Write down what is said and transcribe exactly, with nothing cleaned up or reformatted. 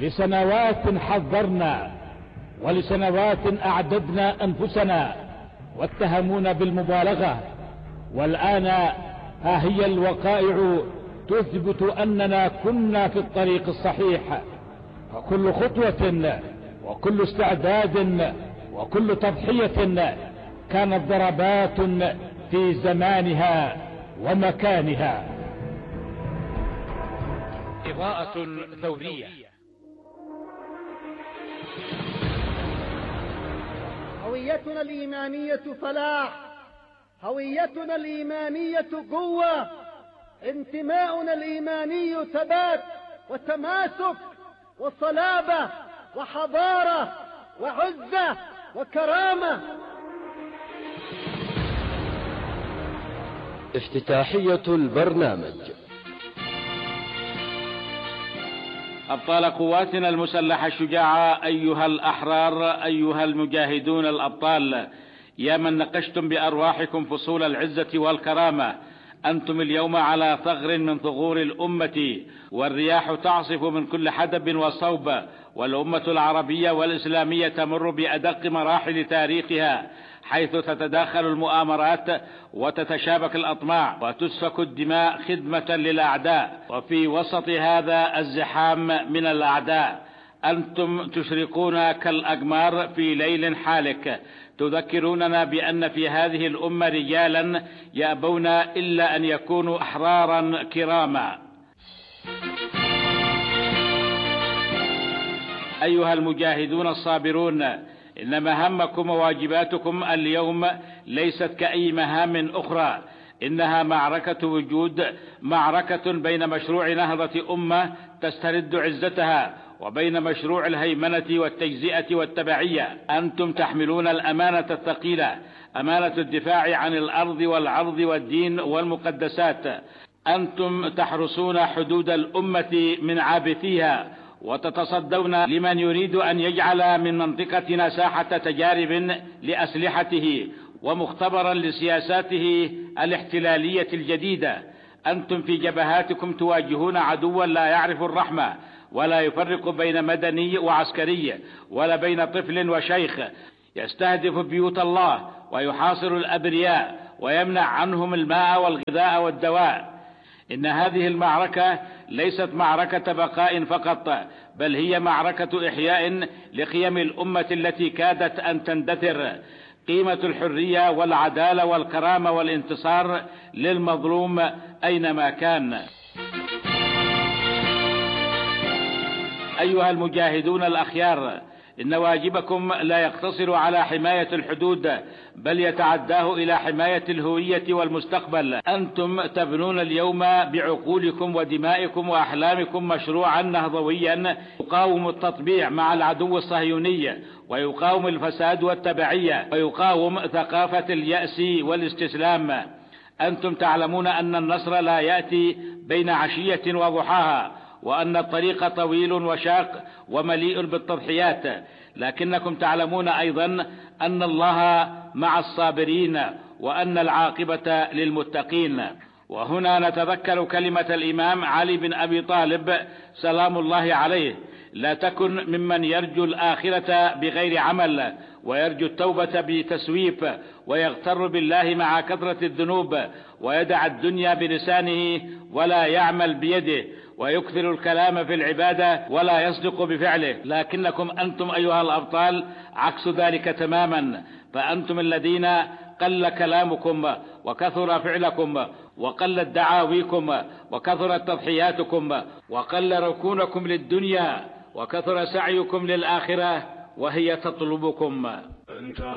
لسنوات حذرنا ولسنوات أعددنا أنفسنا واتهمونا بالمبالغة، والآن ها هي الوقائع تثبت أننا كنا في الطريق الصحيح. وكل خطوة وكل استعداد وكل تضحية كانت ضربات في زمانها ومكانها. إضاءة ثورية. هويتنا الإيمانية فلاح، هويتنا الإيمانية قوة، انتماؤنا الإيماني ثبات وتماسك وصلابة وحضارة وعزة وكرامة. افتتاحية البرنامج. أبطال قواتنا المسلحة الشجاعة، أيها الأحرار، أيها المجاهدون الأبطال، يا من نقشتم بأرواحكم فصول العزة والكرامة، أنتم اليوم على ثغر من ثغور الأمة، والرياح تعصف من كل حدب وصوب، والأمة العربية والإسلامية تمر بأدق مراحل تاريخها، حيث تتداخل المؤامرات وتتشابك الأطماع وتسفك الدماء خدمة للأعداء. وفي وسط هذا الزحام من الأعداء أنتم تشرقون كالأقمار في ليل حالك، تذكروننا بأن في هذه الأمة رجالا يأبون إلا أن يكونوا أحرارا كراما. أيها المجاهدون الصابرون، إن مهامكم وواجباتكم اليوم ليست كأي مهام أخرى، إنها معركة وجود، معركة بين مشروع نهضة أمة تسترد عزتها وبين مشروع الهيمنة والتجزئة والتبعية. أنتم تحملون الأمانة الثقيلة، أمانة الدفاع عن الأرض والعرض والدين والمقدسات. أنتم تحرسون حدود الأمة من عابثيها، وتتصدون لمن يريد أن يجعل من منطقتنا ساحة تجارب لأسلحته ومختبرا لسياساته الاحتلالية الجديدة. أنتم في جبهاتكم تواجهون عدوا لا يعرف الرحمة، ولا يفرق بين مدني وعسكري، ولا بين طفل وشيخ، يستهدف بيوت الله ويحاصر الأبرياء ويمنع عنهم الماء والغذاء والدواء. إن هذه المعركة ليست معركة بقاء فقط، بل هي معركة إحياء لقيم الأمة التي كادت أن تندثر، قيمة الحرية والعدالة والكرامة والانتصار للمظلوم أينما كان. أيها المجاهدون الأخيار، إن واجبكم لا يقتصر على حماية الحدود، بل يتعداه إلى حماية الهوية والمستقبل. أنتم تبنون اليوم بعقولكم ودمائكم وأحلامكم مشروعا نهضويا يقاوم التطبيع مع العدو الصهيوني، ويقاوم الفساد والتبعية، ويقاوم ثقافة اليأس والاستسلام. أنتم تعلمون أن النصر لا يأتي بين عشية وضحاها، وأن الطريق طويل وشاق ومليء بالتضحيات، لكنكم تعلمون أيضا أن الله مع الصابرين وأن العاقبة للمتقين. وهنا نتذكر كلمة الإمام علي بن أبي طالب سلام الله عليه: لا تكن ممن يرجو الآخرة بغير عمل، ويرجو التوبة بتسويف، ويغتر بالله مع كثرة الذنوب، ويدع الدنيا بلسانه ولا يعمل بيده، ويكثر الكلام في العبادة ولا يصدق بفعله. لكنكم أنتم أيها الأبطال عكس ذلك تماما، فأنتم الذين قل كلامكم وكثر فعلكم، وقلت دعاويكم وكثرت تضحياتكم، وقل ركونكم للدنيا وكثر سعيكم للآخرة وهي تطلبكم.